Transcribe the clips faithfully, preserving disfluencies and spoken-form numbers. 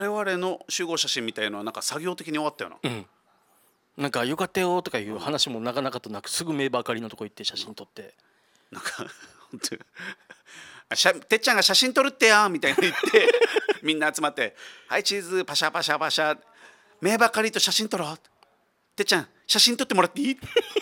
々の集合写真みたいのはなんか作業的に終わったよな。 うんなんかよかったよとかいう話もなかなかとなくすぐ名ばかりのとこ行って写真撮って、 なんか本当にあしゃてっちゃんが写真撮るってやみたいな言ってみんな集まって「はいチーズパシャパシャパシャ名ばかりと写真撮ろう」てっちゃん写真撮ってもらっていい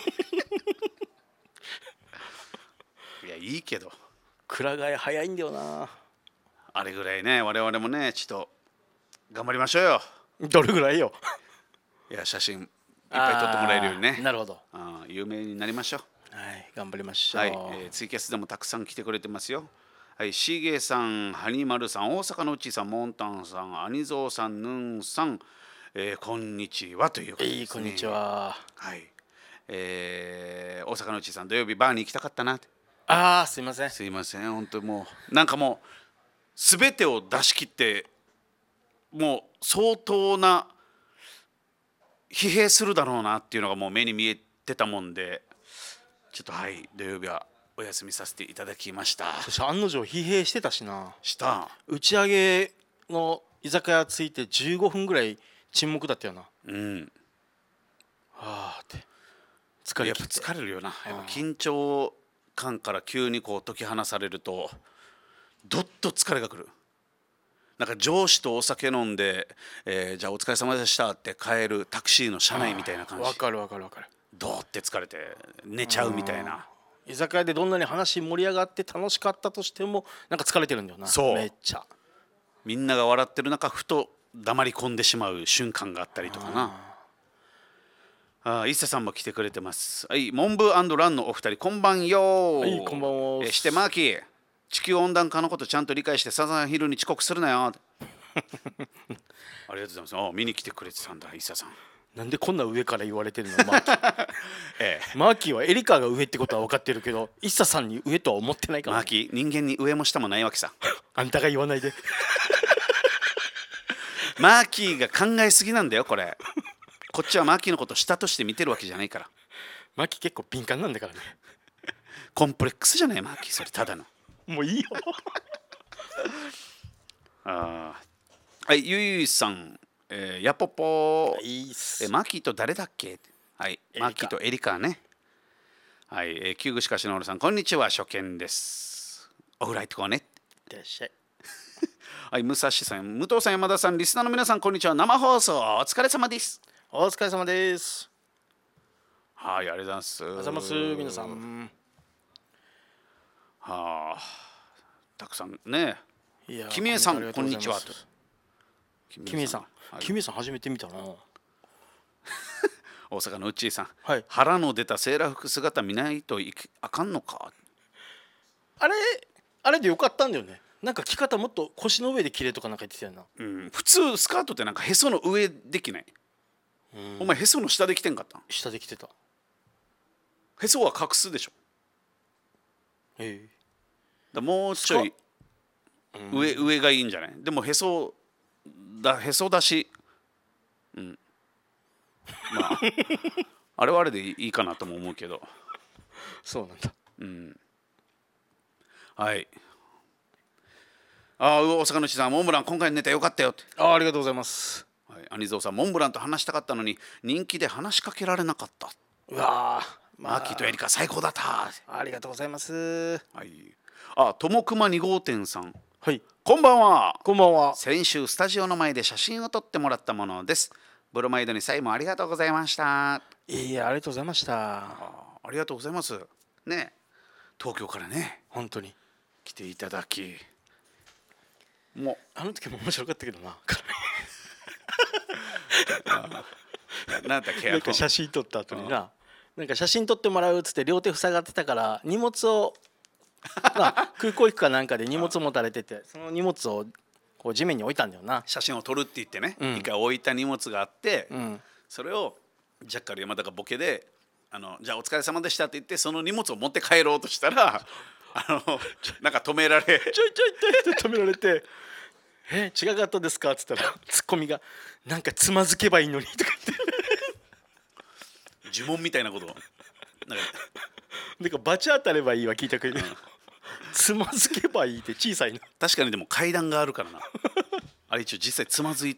いやいいけどくら替え早いんだよな。 あれぐらいね我々もねちょっと頑張りましょうよ。 どれぐらいよ。 いや写真いっぱい撮ってもらえるようにね。 なるほど。 あ有名になりましょう。 はい頑張りましょう。 はい、えー、ツイキャスでもたくさん来てくれてますよ。はい、しげさん、はにまるさん、大阪のうちさん、モンタンさん、アニゾウさん、ヌンさん、えー、こんにちはということですね。 いいこんにちは。 はい、えー、大阪のうちさん、土曜日バーに行きたかったな。 ああすいません。 すいません、本当にもうなんかもうすべてを出し切ってもう相当な疲弊するだろうなっていうのがもう目に見えてたもんで、ちょっとはい土曜日はお休みさせていただきました。 そして案の定疲弊してたしな。 した打ち上げの居酒屋着いてじゅうごふんぐらい沈黙だったよな。 うんはあって疲れやっぱ切って疲れるよな。やっぱ緊張感から急にこう解き放されるとどっと疲れがくる。なんか上司とお酒飲んで、えー、じゃあお疲れ様でしたって帰るタクシーの車内みたいな感じ。 わかるわかるわかる。 どうって疲れて寝ちゃうみたいな。 居酒屋でどんなに話盛り上がって楽しかったとしてもなんか疲れてるんだよな。 そうめっちゃみんなが笑ってる中ふと黙り込んでしまう瞬間があったりとかな。ああ、イッサさんも来てくれてます。はい、モンブー&ランのお二人こんばんよ。 はいこんばんは。 えしてマーキー地球温暖化のことちゃんと理解してサザンヒルに遅刻するなよありがとうございます。あ見に来てくれてたんだイッサさん。 なんでこんな上から言われてるのマーキー、 ええ、 マーキーはエリカが上ってことは分かってるけどイッサさんに上とは思ってないから、 マーキー人間に上も下もないわけさあんたが言わないでマーキーが考えすぎなんだよこれこっちはマーキーのこと下として見てるわけじゃないから。 マーキー結構敏感なんだからね。 コンプレックスじゃないマーキーそれただの。 もういいよあはいゆいゆいさん、えー、やぽぽいいっす。 えマーキーと誰だっけ。はいエリカマーキーとエリカね。はい、えー、キューグシカシノールさんこんにちは初見です。お風呂入ってこうね。 いらっしゃい。 はい、武蔵さん武藤さん山田さんリスナーの皆さんこんにちは。生放送お疲れ様です。 お疲れ様です。 はいありがとうございます。 おはようございます皆さん。 はあたくさんね。 いや君江さんコメントありがとうございますこんにちはと。 君江さん、 はい、 君江さん初めて見たな。 大阪のうっちーさん、 はい、 腹の出たセーラー服姿見ないといあかんのか。 あれあれでよかったんだよね。なんか着方もっと腰の上で着れとかなんか言ってたよな、 うん、普通スカートってなんかへその上できない。お前へその下で着てんかったん。 下で着てた。 へそは隠すでしょ。 ええだもうちょい上、上がいいんじゃない。でもへそだへそ出し、うん、まああれはあれでいいかなとも思うけど。 そうなんだ。 うんはいあ大阪の地さんモンブラン今回ネタよかったよって。 あありがとうございます。 はい、アニゾウさんモンブランと話したかったのに人気で話しかけられなかった。 うわマーキーとエリカ最高だった。 ありがとうございます。 はい、あともくまに号店さんはいこんばんは。 こんばんは。 先週スタジオの前で写真を撮ってもらったものです。ブロマイドにサインもありがとうございました。 いやありがとうございました。 あありがとうございますね。東京からね本当に来ていただきもうあの時も面白かったけどななんだっけなんか写真撮った後にな、なんか写真撮ってもらうっつって両手塞がってたから荷物をまあ空港行くかなんかで荷物持たれててその荷物をこう地面に置いたんだよな。 写真を撮るって言ってね、 うん、 一回置いた荷物があって、 うん、 それをジャッカル山田がボケであのじゃあお疲れ様でしたって言ってその荷物を持って帰ろうとしたらあのなんか止められちょいちょいちょいって止められて「え違かったですか?」っつったらツッコミが「なんかつまずけばいいのに」とか言って呪文みたいなことをなんかなんかバチ当たればいいわ聞いたけど、うん、つまずけばいいって小さいな。 確かにでも階段があるからなあれ一応実際つまずい